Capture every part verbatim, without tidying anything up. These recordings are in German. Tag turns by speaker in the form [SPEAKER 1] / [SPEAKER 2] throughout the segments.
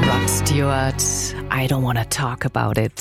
[SPEAKER 1] Rod Stewart, I don't wanna talk about it.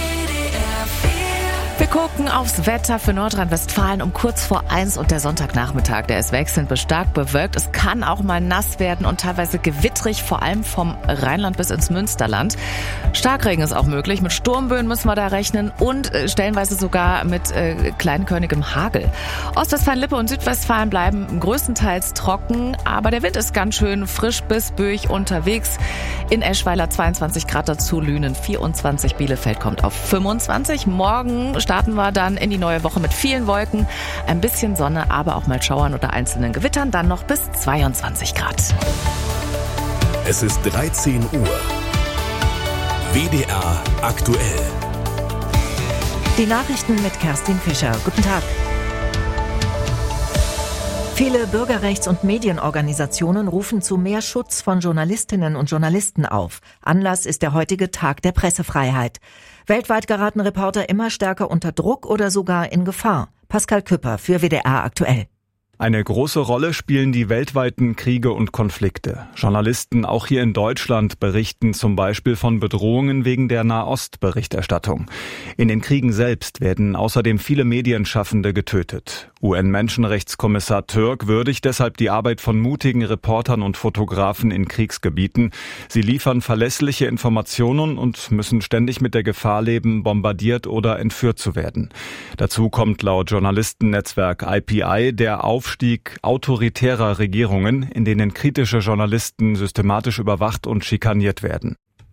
[SPEAKER 1] Wir gucken aufs Wetter für Nordrhein-Westfalen um kurz vor eins und der Sonntagnachmittag, der ist wechselnd bis stark bewölkt. Es kann auch mal nass werden und teilweise gewittrig, vor allem vom Rheinland bis ins Münsterland. Starkregen ist auch möglich, mit Sturmböen müssen wir da rechnen und äh, stellenweise sogar mit äh, kleinkörnigem Hagel. Ostwestfalen-Lippe und Südwestfalen bleiben größtenteils trocken, aber der Wind ist ganz schön frisch bis böig unterwegs. In Eschweiler zweiundzwanzig Grad dazu, Lünen vierundzwanzig, Bielefeld kommt auf fünfundzwanzig. Morgen starten wir dann in die neue Woche mit vielen Wolken, ein bisschen Sonne, aber auch mal Schauern oder einzelnen Gewittern, dann noch bis zweiundzwanzig Grad.
[SPEAKER 2] Es ist dreizehn Uhr. W D R aktuell.
[SPEAKER 3] Die Nachrichten mit Kerstin Fischer. Guten Tag. Viele Bürgerrechts- und Medienorganisationen rufen zu mehr Schutz von Journalistinnen und Journalisten auf. Anlass ist der heutige Tag der Pressefreiheit. Weltweit geraten Reporter immer stärker unter Druck oder sogar in Gefahr. Pascal Küpper für W D R aktuell.
[SPEAKER 4] Eine große Rolle spielen die weltweiten Kriege und Konflikte. Journalisten auch hier in Deutschland berichten zum Beispiel von Bedrohungen wegen der Nahost-Berichterstattung. In den Kriegen selbst werden außerdem viele Medienschaffende getötet. U N-Menschenrechtskommissar Türk würdigt deshalb die Arbeit von mutigen Reportern und Fotografen in Kriegsgebieten. Sie liefern verlässliche Informationen und müssen ständig mit der Gefahr leben, bombardiert oder entführt zu werden. Dazu kommt laut Journalistennetzwerk I P I der Aufstieg autoritärer Regierungen, in denen kritische Journalisten systematisch überwacht und schikaniert werden.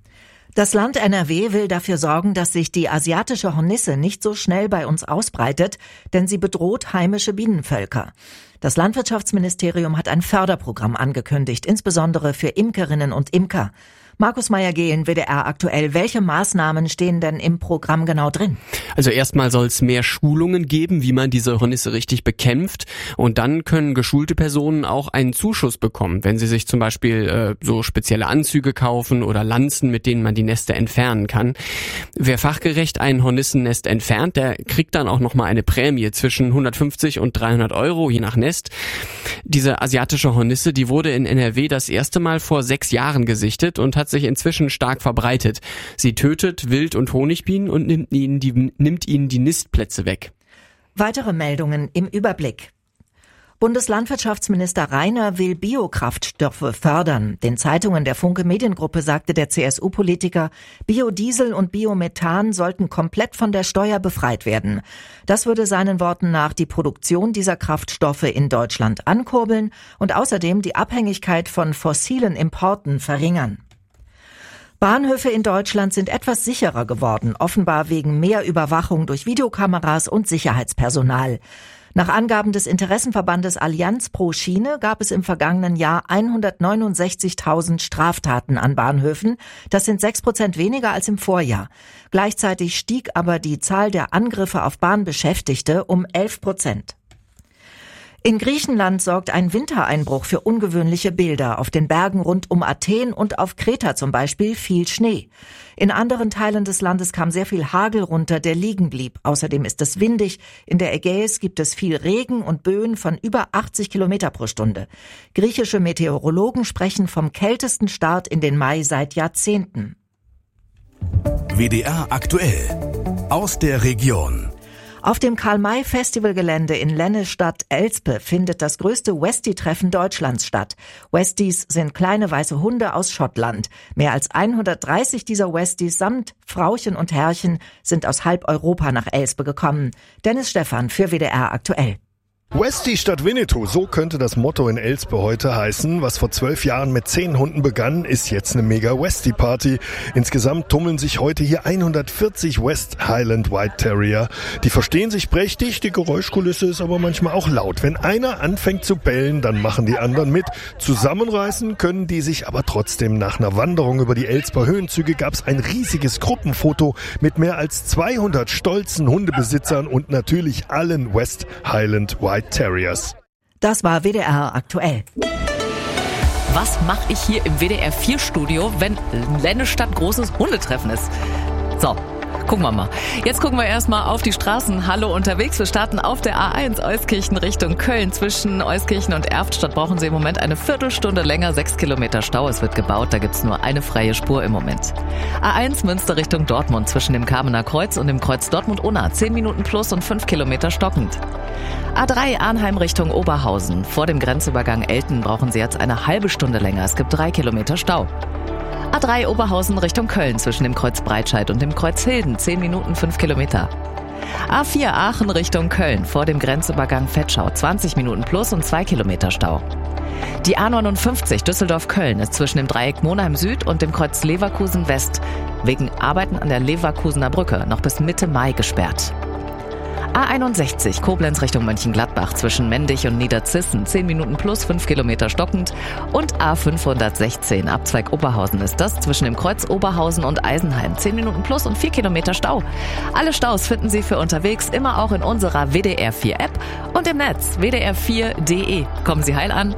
[SPEAKER 3] Das Land N R W will dafür sorgen, dass sich die asiatische Hornisse nicht so schnell bei uns ausbreitet, denn sie bedroht heimische Bienenvölker. Das Landwirtschaftsministerium hat ein Förderprogramm angekündigt, insbesondere für Imkerinnen und Imker. Markus Meyer-Gehlen, W D R aktuell. Welche Maßnahmen stehen denn im Programm genau drin?
[SPEAKER 5] Also erstmal soll es mehr Schulungen geben, wie man diese Hornisse richtig bekämpft. Und dann können geschulte Personen auch einen Zuschuss bekommen, wenn sie sich zum Beispiel äh, so spezielle Anzüge kaufen oder Lanzen, mit denen man die Nester entfernen kann. Wer fachgerecht ein Hornissennest entfernt, der kriegt dann auch nochmal eine Prämie zwischen hundertfünfzig und dreihundert Euro, je nach Nest. Diese asiatische Hornisse, die wurde in N R W das erste Mal vor sechs Jahren gesichtet und hat sich inzwischen stark verbreitet. Sie tötet Wild- und Honigbienen und nimmt ihnen die, nimmt ihnen die Nistplätze weg.
[SPEAKER 3] Weitere Meldungen im Überblick. Bundeslandwirtschaftsminister Rainer will Biokraftstoffe fördern. Den Zeitungen der Funke Mediengruppe sagte der C S U-Politiker, Biodiesel und Biomethan sollten komplett von der Steuer befreit werden. Das würde seinen Worten nach die Produktion dieser Kraftstoffe in Deutschland ankurbeln und außerdem die Abhängigkeit von fossilen Importen verringern. Bahnhöfe in Deutschland sind etwas sicherer geworden, offenbar wegen mehr Überwachung durch Videokameras und Sicherheitspersonal. Nach Angaben des Interessenverbandes Allianz pro Schiene gab es im vergangenen Jahr hundertneunundsechzigtausend Straftaten an Bahnhöfen. Das sind sechs Prozent weniger als im Vorjahr. Gleichzeitig stieg aber die Zahl der Angriffe auf Bahnbeschäftigte um elf Prozent. In Griechenland sorgt ein Wintereinbruch für ungewöhnliche Bilder. Auf den Bergen rund um Athen und auf Kreta zum Beispiel fiel Schnee. In anderen Teilen des Landes kam sehr viel Hagel runter, der liegen blieb. Außerdem ist es windig. In der Ägäis gibt es viel Regen und Böen von über achtzig Kilometer pro Stunde. Griechische Meteorologen sprechen vom kältesten Start in den Mai seit Jahrzehnten.
[SPEAKER 2] W D R aktuell. Aus der Region.
[SPEAKER 3] Auf dem Karl-May-Festivalgelände in Lennestadt-Elspe findet das größte Westie-Treffen Deutschlands statt. Westies sind kleine weiße Hunde aus Schottland. Mehr als hundertdreißig dieser Westies samt Frauchen und Herrchen sind aus halb Europa nach Elspe gekommen. Dennis Stephan für W D R aktuell.
[SPEAKER 6] Westie statt Winnetou, so könnte das Motto in Elspe heute heißen. Was vor zwölf Jahren mit zehn Hunden begann, ist jetzt eine Mega-Westie-Party. Insgesamt tummeln sich heute hier hundertvierzig West Highland White Terrier. Die verstehen sich prächtig, die Geräuschkulisse ist aber manchmal auch laut. Wenn einer anfängt zu bellen, dann machen die anderen mit. Zusammenreißen können die sich aber trotzdem. Nach einer Wanderung über die Elsper Höhenzüge gab es ein riesiges Gruppenfoto mit mehr als zweihundert stolzen Hundebesitzern und natürlich allen West Highland White Terriers.
[SPEAKER 3] Das war W D R aktuell.
[SPEAKER 1] Was mache ich hier im W D R vier Studio, wenn Lennestadt großes Hundetreffen ist? So, Gucken wir mal. Jetzt gucken wir erstmal auf die Straßen. Hallo unterwegs. Wir starten auf der A eins Euskirchen Richtung Köln. Zwischen Euskirchen und Erftstadt brauchen Sie im Moment eine Viertelstunde länger. Sechs Kilometer Stau. Es wird gebaut. Da gibt's nur eine freie Spur im Moment. A eins Münster Richtung Dortmund. Zwischen dem Kamener Kreuz und dem Kreuz Dortmund-Unna. Zehn Minuten plus und fünf Kilometer stockend. A drei Arnheim Richtung Oberhausen. Vor dem Grenzübergang Elten brauchen Sie jetzt eine halbe Stunde länger. Es gibt drei Kilometer Stau. A drei Oberhausen Richtung Köln zwischen dem Kreuz Breitscheid und dem Kreuz Hilden. zehn Minuten, fünf Kilometer. A vier Aachen Richtung Köln vor dem Grenzübergang Vetschau. zwanzig Minuten plus und zwei Kilometer Stau. Die A neunundfünfzig Düsseldorf-Köln ist zwischen dem Dreieck Monheim Süd und dem Kreuz Leverkusen West wegen Arbeiten an der Leverkusener Brücke noch bis Mitte Mai gesperrt. A einundsechzig Koblenz Richtung Mönchengladbach zwischen Mendig und Niederzissen. zehn Minuten plus, fünf Kilometer stockend. Und A fünfhundertsechzehn Abzweig Oberhausen ist das zwischen dem Kreuz Oberhausen und Eisenheim. zehn Minuten plus und vier Kilometer Stau. Alle Staus finden Sie für unterwegs immer auch in unserer W D R vier App und im Netz w d r vier punkt d e. Kommen Sie heil an.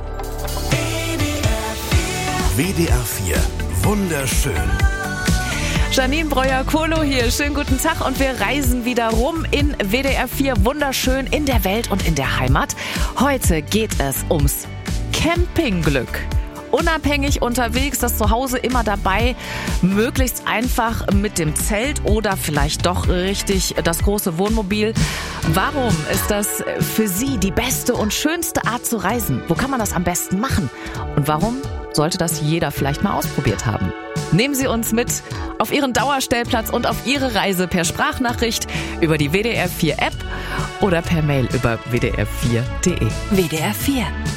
[SPEAKER 2] W D R vier. Wunderschön.
[SPEAKER 1] Janine Breuer-Kohlo hier, schönen guten Tag und wir reisen wieder rum in W D R vier, wunderschön in der Welt und in der Heimat. Heute geht es ums Campingglück. Unabhängig unterwegs, das Zuhause immer dabei, möglichst einfach mit dem Zelt oder vielleicht doch richtig das große Wohnmobil. Warum ist das für Sie die beste und schönste Art zu reisen? Wo kann man das am besten machen? Und warum sollte das jeder vielleicht mal ausprobiert haben? Nehmen Sie uns mit auf Ihren Dauerstellplatz und auf Ihre Reise per Sprachnachricht über die W D R vier App oder per Mail über w d r vier punkt d e.
[SPEAKER 3] W D R vier.